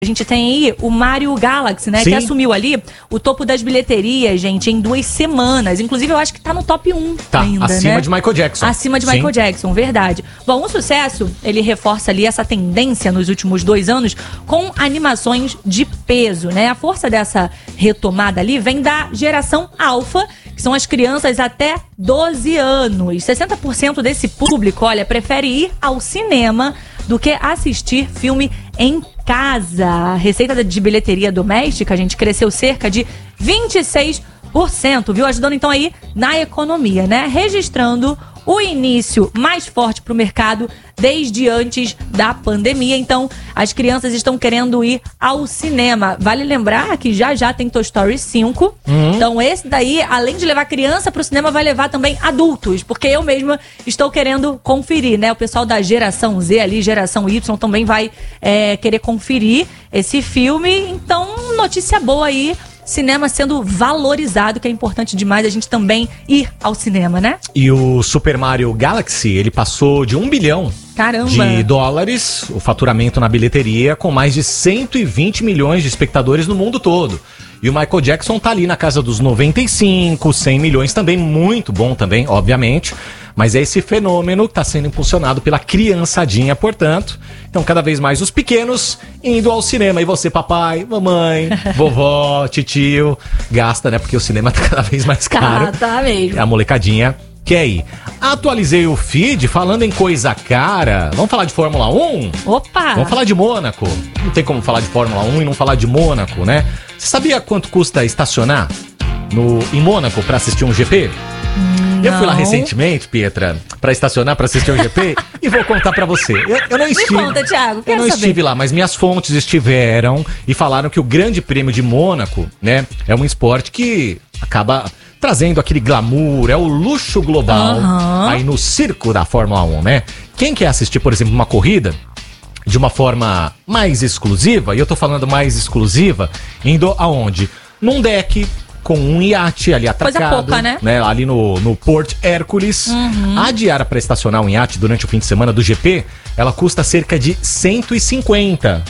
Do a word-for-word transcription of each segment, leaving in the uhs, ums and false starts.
A gente tem aí o Mario Galaxy, né? Sim. Que assumiu ali o topo das bilheterias, gente, em duas semanas. Inclusive, eu acho que tá no top um Tá, ainda, acima né? de Michael Jackson. Acima de Sim. Michael Jackson, verdade. Bom, o sucesso, ele reforça ali essa tendência nos últimos dois anos com animações de peso, né? A força dessa retomada ali vem da geração alfa, que são as crianças até doze anos. sessenta por cento desse público, olha, prefere ir ao cinema do que assistir filme em casa. A receita de bilheteria doméstica, a gente cresceu cerca de vinte e seis por cento, viu? Ajudando então aí na economia, né? Registrando o início mais forte para o mercado desde antes da pandemia. Então, as crianças estão querendo ir ao cinema. Vale lembrar que já já tem Toy Story cinco. Uhum. Então, esse daí, além de levar criança para o cinema, vai levar também adultos. Porque eu mesma estou querendo conferir, né? O pessoal da geração Z ali, geração Y, também vai é, querer conferir esse filme. Então, notícia boa aí. Cinema sendo valorizado, que é importante demais a gente também ir ao cinema, né? E o Super Mario Galaxy, ele passou de um bilhão Caramba. de dólares, o faturamento na bilheteria, com mais de cento e vinte milhões de espectadores no mundo todo. E o Michael Jackson tá ali na casa dos noventa e cinco, cem milhões também, muito bom também, obviamente. Mas é esse fenômeno que está sendo impulsionado pela criançadinha, portanto. Então, cada vez mais os pequenos indo ao cinema. E você, papai, mamãe, vovó, titio, gasta, né? Porque o cinema tá cada vez mais caro. Tá, tá mesmo. A molecadinha quer ir. Atualizei o feed, falando em coisa cara. Vamos falar de Fórmula um? Opa! Vamos falar de Mônaco. Não tem como falar de Fórmula um e não falar de Mônaco, né? Você sabia quanto custa estacionar no, em Mônaco para assistir um G P? Eu fui lá recentemente, Pietra, pra estacionar, pra assistir o G P e vou contar pra você. Eu, eu não estive. Me conta, Thiago, eu não saber. estive lá, mas minhas fontes estiveram e falaram que o Grande Prêmio de Mônaco, né, é um esporte que acaba trazendo aquele glamour, é o luxo global uhum. aí no circo da Fórmula um, né? Quem quer assistir, por exemplo, uma corrida de uma forma mais exclusiva, e eu tô falando mais exclusiva, indo aonde? Num deck, com um iate ali atracado. Coisa pouca, né? né? Ali no, no Port Hércules. Uhum. A diária para estacionar um iate durante o fim de semana do G P, ela custa cerca de cento e cinquenta.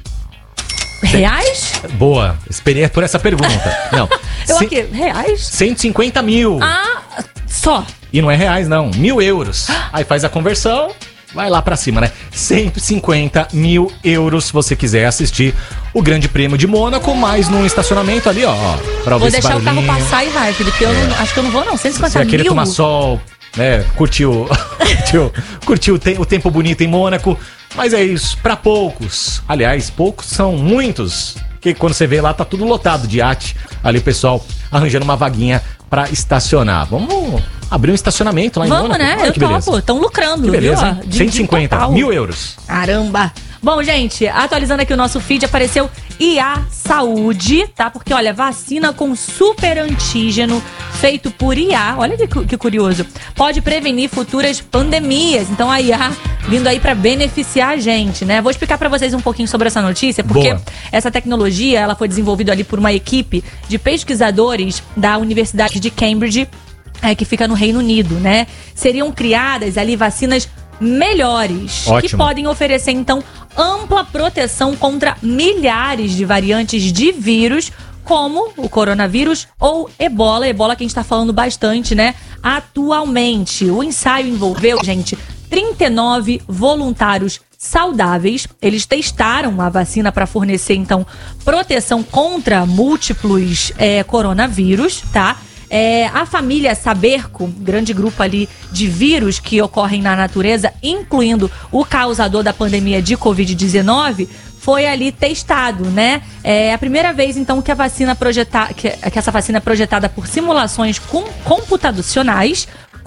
Reais? Boa, esperei por essa pergunta. Não. Eu C- aqui, reais? cento e cinquenta mil. Ah, só. E não é reais, não. Mil euros. Aí faz a conversão, vai lá pra cima, né? cento e cinquenta mil euros se você quiser assistir o Grande Prêmio de Mônaco, mas num estacionamento ali, ó. Pra Vou ouvir esse deixar o barulhinho. carro passar e vai, Felipe. Eu É. não, acho que eu não vou, não. cento e cinquenta Você vai querer mil? tomar sol, né? Curtiu, curtiu, curtiu o, te- o tempo bonito em Mônaco. Mas é isso, pra poucos. Aliás, poucos são muitos. Que quando você vê lá, tá tudo lotado de iate. Ali o pessoal arranjando uma vaguinha pra estacionar. Vamos abrir um estacionamento lá em Vamos, Mônaco? né? Olha Eu que beleza. topo. Estão lucrando, Que beleza, viu? hein? ó, de- cento e cinquenta de total. mil euros. Caramba! Bom, gente, atualizando aqui o nosso feed, apareceu I A Saúde, tá? Porque, olha, vacina com super antígeno feito por I A, olha que, cu- que curioso, pode prevenir futuras pandemias. Então, a I A vindo aí pra beneficiar a gente, né? Vou explicar pra vocês um pouquinho sobre essa notícia, porque Boa. essa tecnologia, ela foi desenvolvida ali por uma equipe de pesquisadores da Universidade de Cambridge, é, que fica no Reino Unido, né? Seriam criadas ali vacinas melhores, que Ótimo. podem oferecer, então, ampla proteção contra milhares de variantes de vírus, como o coronavírus ou ebola. Ebola que a gente tá falando bastante, né? Atualmente, o ensaio envolveu, gente, trinta e nove voluntários saudáveis. Eles testaram a vacina para fornecer, então, proteção contra múltiplos é, coronavírus, tá? É, a família Saberco, grande grupo ali de vírus que ocorrem na natureza, incluindo o causador da pandemia de covid dezenove, foi ali testado, né? É a primeira vez, então, que a vacina projeta- que, que essa vacina é projetada por simulações com, computacionais,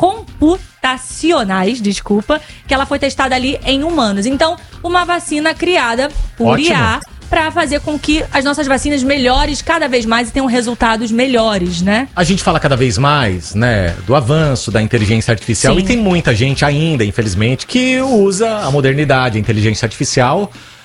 computacionais, desculpa, que ela foi testada ali em humanos. Então, uma vacina criada por Ótimo. I A para fazer com que as nossas vacinas melhores cada vez mais e tenham resultados melhores, né? A gente fala cada vez mais, né, do avanço da inteligência artificial. Sim. E tem muita gente ainda, infelizmente, que usa a modernidade, a inteligência artificial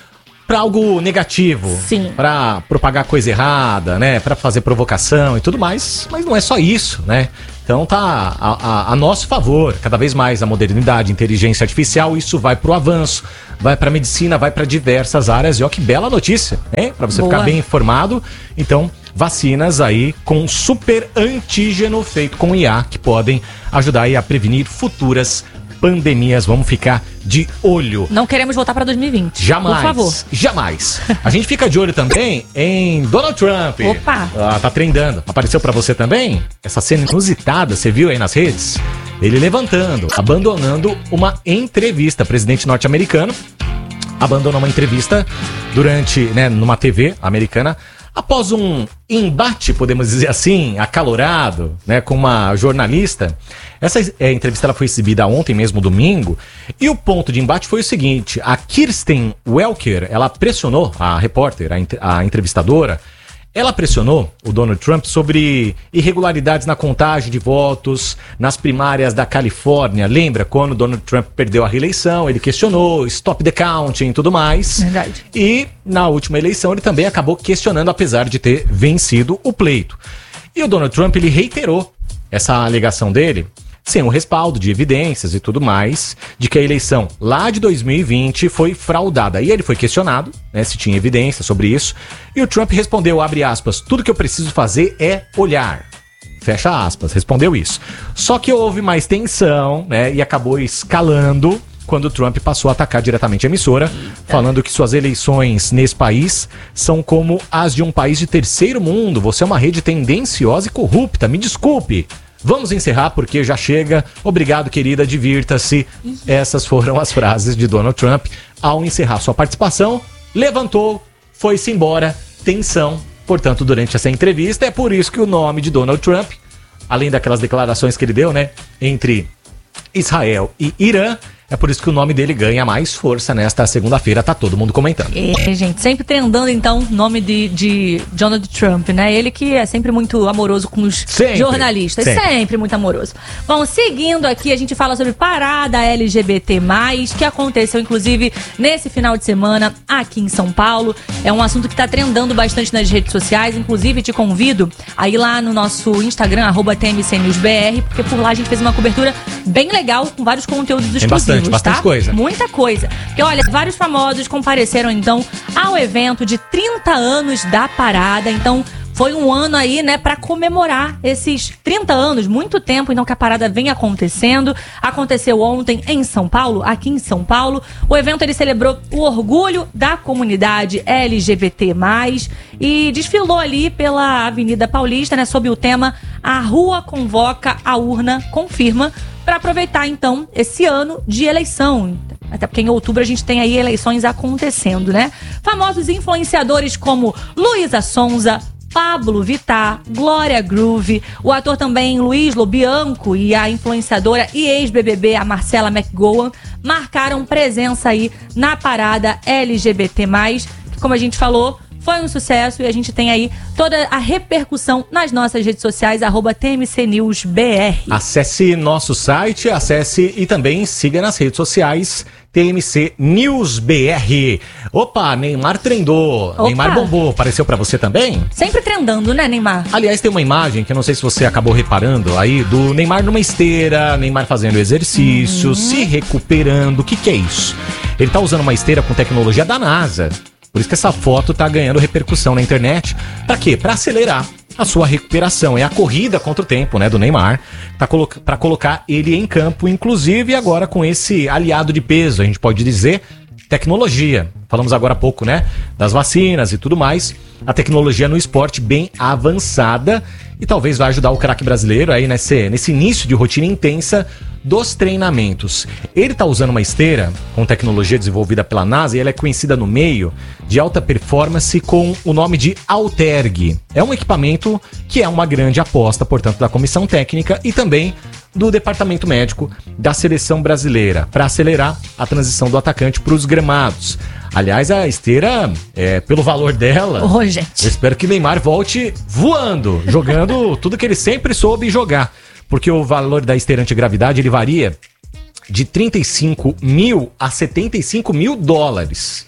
pra algo negativo. Sim. Pra propagar coisa errada, né? Pra fazer provocação e tudo mais. Mas não é só isso, né? Então tá a, a, a nosso favor, cada vez mais a modernidade, inteligência artificial, isso vai pro avanço, vai pra medicina, vai pra diversas áreas. E ó, que bela notícia, hein? Pra você Boa. ficar bem informado. Então, vacinas aí com super antígeno feito com I A, que podem ajudar aí a prevenir futuras pandemias. Vamos ficar de olho. Não queremos voltar para dois mil e vinte. Jamais. Por favor. Jamais. A gente fica de olho também em Donald Trump. Opa. Ah, tá trendando. Apareceu pra você também? Essa cena inusitada, você viu aí nas redes? Ele levantando, abandonando uma entrevista. Presidente norte-americano abandonou uma entrevista durante, né, numa T V americana, após um embate, podemos dizer assim, acalorado, né, com uma jornalista. Essa é, entrevista ela foi exibida ontem mesmo, domingo, e o ponto de embate foi o seguinte: a Kirsten Welker, ela pressionou a repórter, a, a entrevistadora, ela pressionou o Donald Trump sobre irregularidades na contagem de votos nas primárias da Califórnia. Lembra quando o Donald Trump perdeu a reeleição? Ele questionou, stop the counting e tudo mais. Verdade. E na última eleição ele também acabou questionando, apesar de ter vencido o pleito. E o Donald Trump, ele reiterou essa alegação dele, sem o respaldo de evidências e tudo mais, de que a eleição lá de dois mil e vinte foi fraudada. E ele foi questionado, né, se tinha evidência sobre isso, e o Trump respondeu, abre aspas, tudo que eu preciso fazer é olhar. Fecha aspas, respondeu isso. Só que houve mais tensão, né, e acabou escalando quando o Trump passou a atacar diretamente a emissora, Eita. falando que suas eleições nesse país são como as de um país de terceiro mundo. Você é uma rede tendenciosa e corrupta, me desculpe. Vamos encerrar porque já chega. Obrigado, querida, divirta-se. Essas foram as frases de Donald Trump ao encerrar sua participação. Levantou, foi-se embora. Tensão, portanto, durante essa entrevista. É por isso que o nome de Donald Trump, além daquelas declarações que ele deu, né, entre Israel e Irã, é por isso que o nome dele ganha mais força nesta segunda-feira, tá todo mundo comentando. É, gente, sempre trendando então o nome de, de Donald Trump, né? Ele que é sempre muito amoroso com os sempre, jornalistas, sempre. sempre muito amoroso. Bom, seguindo aqui, a gente fala sobre parada L G B T mais, que aconteceu inclusive nesse final de semana aqui em São Paulo. É um assunto que tá trendando bastante nas redes sociais, inclusive te convido a ir lá no nosso Instagram, arroba T M C News B R, porque por lá a gente fez uma cobertura bem legal com vários conteúdos exclusivos. Bastante, bastante tá? coisa. Muita coisa. Porque, olha, vários famosos compareceram, então, ao evento de trinta anos da parada. Então, foi um ano aí, né, pra comemorar esses trinta anos, muito tempo, então, que a parada vem acontecendo. Aconteceu ontem em São Paulo, aqui em São Paulo. O evento, ele celebrou o orgulho da comunidade L G B T mais, e desfilou ali pela Avenida Paulista, né, sob o tema A Rua Convoca, a Urna Confirma, para aproveitar, então, esse ano de eleição. Até porque em outubro a gente tem aí eleições acontecendo, né? Famosos influenciadores como Luísa Sonza, Pablo Vittar, Glória Groove, o ator também Luiz Lobianco e a influenciadora e ex-B B B, a Marcela McGowan, marcaram presença aí na parada L G B T mais, que, como a gente falou, foi um sucesso, e a gente tem aí toda a repercussão nas nossas redes sociais, arroba T M C News B R. Acesse nosso site, acesse e também siga nas redes sociais T M C News B R. Opa, Neymar trendou, Opa. Neymar bombou, apareceu pra você também? Sempre trendando, né, Neymar? Aliás, tem uma imagem que eu não sei se você acabou reparando aí, do Neymar numa esteira, Neymar fazendo exercício, uhum. se recuperando. O que que é isso? Ele tá usando uma esteira com tecnologia da NASA. Por isso que essa foto tá ganhando repercussão na internet. Pra quê? Pra acelerar a sua recuperação. É a corrida contra o tempo, né, do Neymar, pra, colo- pra colocar ele em campo, inclusive agora com esse aliado de peso, a gente pode dizer, tecnologia. Falamos agora há pouco, né, das vacinas e tudo mais. A tecnologia no esporte bem avançada e talvez vai ajudar o craque brasileiro aí nesse, nesse início de rotina intensa dos treinamentos. Ele está usando uma esteira com tecnologia desenvolvida pela NASA e ela é conhecida no meio de alta performance com o nome de Alterg. É um equipamento que é uma grande aposta, portanto, da comissão técnica e também do departamento médico da seleção brasileira para acelerar a transição do atacante para os gramados. Aliás, a esteira, é, pelo valor dela, oh, gente. eu espero que Neymar volte voando, jogando tudo que ele sempre soube jogar. Porque o valor da esteira antigravidade, ele varia de trinta e cinco mil a setenta e cinco mil dólares.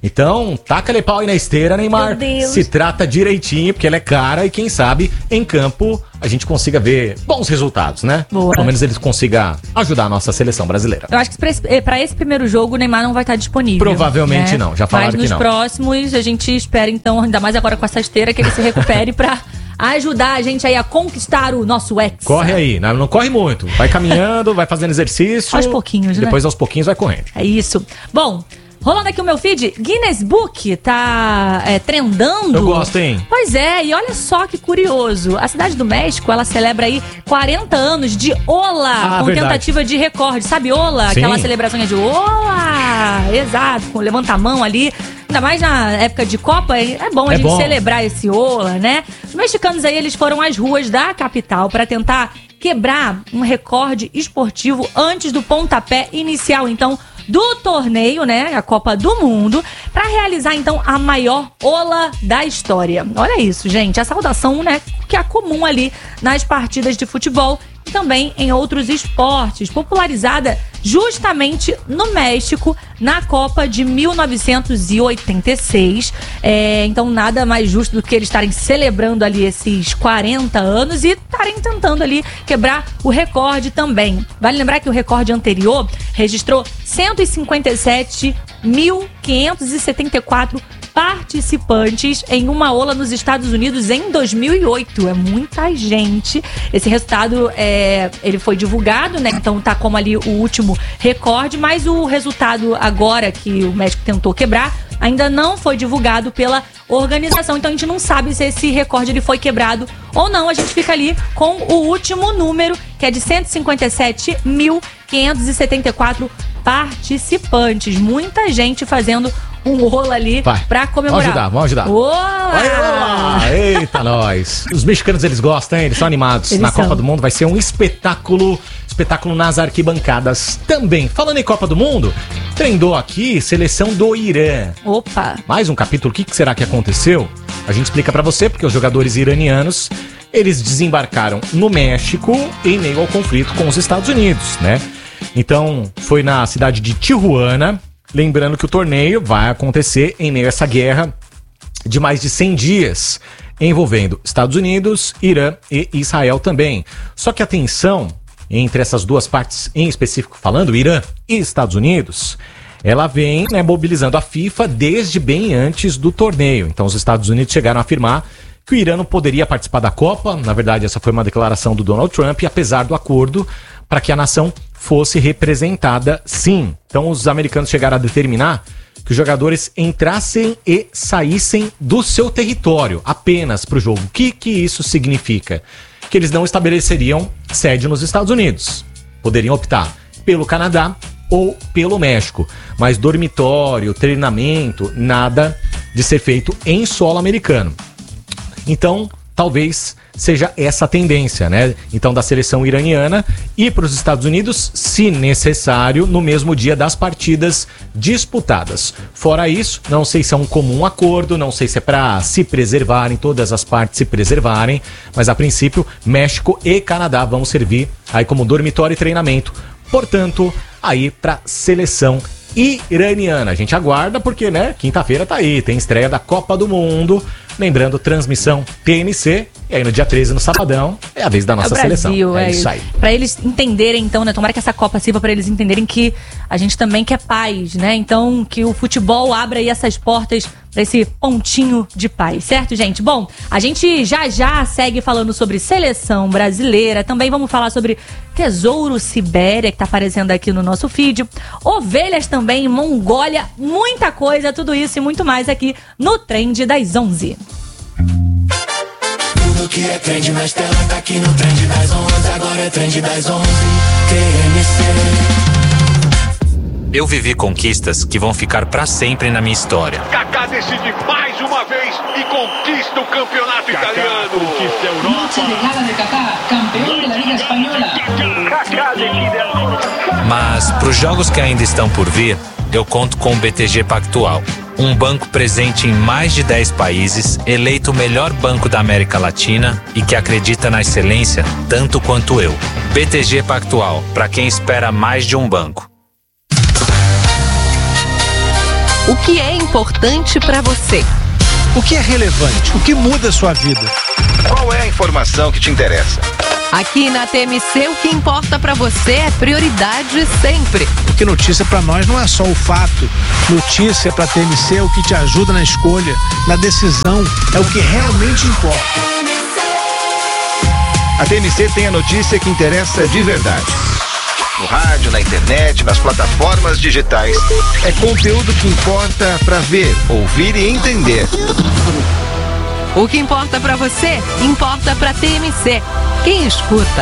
Então, taca-lhe pau aí na esteira, Neymar. Meu Deus. Se trata direitinho, porque ela é cara e quem sabe, em campo, a gente consiga ver bons resultados, né? Boa. Pelo menos eles consigam ajudar a nossa seleção brasileira. Eu acho que pra esse, pra esse primeiro jogo o Neymar não vai estar disponível. Provavelmente né? não, já falaram que não. Mas nos próximos a gente espera então, ainda mais agora com essa esteira, que ele se recupere pra ajudar a gente aí a conquistar o nosso ex. Corre aí, não, não corre muito. Vai caminhando, vai fazendo exercício. Aos pouquinhos, né? Depois aos pouquinhos vai correndo. É isso. Bom, rolando aqui o meu feed, Guinness Book tá é, trendando. Eu gosto, hein? Pois é, e olha só que curioso. A cidade do México, ela celebra aí quarenta anos de Ola, ah, com verdade. tentativa de recorde. Sabe Ola? Sim. Aquela celebração de Ola! Exato, com levanta a mão ali. Ainda mais na época de Copa, é bom a é gente bom. celebrar esse Ola, né? Os mexicanos aí, eles foram às ruas da capital para tentar quebrar um recorde esportivo antes do pontapé inicial, então, do torneio, né, a Copa do Mundo, para realizar então a maior ola da história. Olha isso, gente, a saudação, né, que é comum ali nas partidas de futebol e também em outros esportes, popularizada justamente no México na Copa de mil novecentos e oitenta e seis. É, então nada mais justo do que eles estarem celebrando ali esses quarenta anos e estarem tentando ali quebrar o recorde também. Vale lembrar que o recorde anterior registrou cento e cinquenta e sete mil quinhentos e setenta e quatro participantes em uma ola nos Estados Unidos em dois mil e oito. É muita gente. Esse resultado é, ele foi divulgado, né? Então tá como ali o último recorde, mas o resultado agora que o México tentou quebrar ainda não foi divulgado pela organização. Então a gente não sabe se esse recorde ele foi quebrado ou não. A gente fica ali com o último número, que é de cento e cinquenta e sete mil quinhentos e setenta e quatro participantes. Muita gente fazendo um rolo ali Vai. pra comemorar. Vamos ajudar, vamos ajudar. Olá! Olá! Eita, nós! Os mexicanos, eles gostam, hein? Eles são animados. Eles Na são. Copa do Mundo vai ser um espetáculo, espetáculo nas arquibancadas também. Falando em Copa do Mundo, trendou aqui seleção do Irã. Opa! Mais um capítulo, o que que será que aconteceu? A gente explica pra você, porque os jogadores iranianos, eles desembarcaram no México em meio ao conflito com os Estados Unidos, né? Então, foi na cidade de Tijuana. Lembrando que o torneio vai acontecer em meio a essa guerra de mais de cem dias, envolvendo Estados Unidos, Irã e Israel também. Só que a tensão entre essas duas partes, em específico falando, Irã e Estados Unidos, ela vem, né, mobilizando a FIFA desde bem antes do torneio. Então os Estados Unidos chegaram a afirmar que o Irã não poderia participar da Copa. Na verdade, essa foi uma declaração do Donald Trump, e apesar do acordo para que a nação fosse representada, sim. Então os americanos chegaram a determinar que os jogadores entrassem e saíssem do seu território apenas para o jogo. O que que isso significa? Que eles não estabeleceriam sede nos Estados Unidos. Poderiam optar pelo Canadá ou pelo México. Mas dormitório, treinamento, nada de ser feito em solo americano. Então, talvez seja essa a tendência, né? Então, da seleção iraniana ir para os Estados Unidos, se necessário, no mesmo dia das partidas disputadas. Fora isso, não sei se é um comum acordo, não sei se é para se preservarem, todas as partes se preservarem, mas a princípio, México e Canadá vão servir aí como dormitório e treinamento. Portanto, aí para seleção iraniana. A gente aguarda porque, né, quinta-feira tá aí, tem estreia da Copa do Mundo. Lembrando, transmissão T N C. E aí no dia treze, no sabadão, é a vez da nossa é o Brasil, seleção. É, é isso aí. Pra eles entenderem, então, né? Tomara que essa Copa sirva pra eles entenderem que a gente também quer paz, né? Então, que o futebol abra aí essas portas pra esse pontinho de paz, certo, gente? Bom, a gente já já segue falando sobre seleção brasileira. Também vamos falar sobre Tesouro Sibéria, que tá aparecendo aqui no nosso feed. Ovelhas também, Mongólia, muita coisa, tudo isso e muito mais aqui no Trend das onze. Tudo que é trend na estela tá aqui no Trend das onze. Agora é Trend das onze, T N C. Eu vivi conquistas que vão ficar pra sempre na minha história. Kaká decide mais uma vez e conquista o campeonato Kaká italiano. Conquista a Europa. Noche de gala de Kaká, campeão da Liga Espanhola. Kaká decide a... Mas pros jogos que ainda estão por vir, eu conto com o B T G Pactual. Um banco presente em mais de dez países, eleito o melhor banco da América Latina e que acredita na excelência tanto quanto eu. B T G Pactual, para quem espera mais de um banco. O que é então importante para você. O que é relevante? O que muda a sua vida? Qual é a informação que te interessa? Aqui na T M C, o que importa para você é prioridade sempre. Porque notícia para nós não é só o fato. Notícia para a T M C é o que te ajuda na escolha, na decisão, é o que realmente importa. A T M C tem a notícia que interessa de verdade. No rádio, na internet, nas plataformas digitais. É conteúdo que importa para ver, ouvir e entender. O que importa para você, importa para T M C. Quem escuta,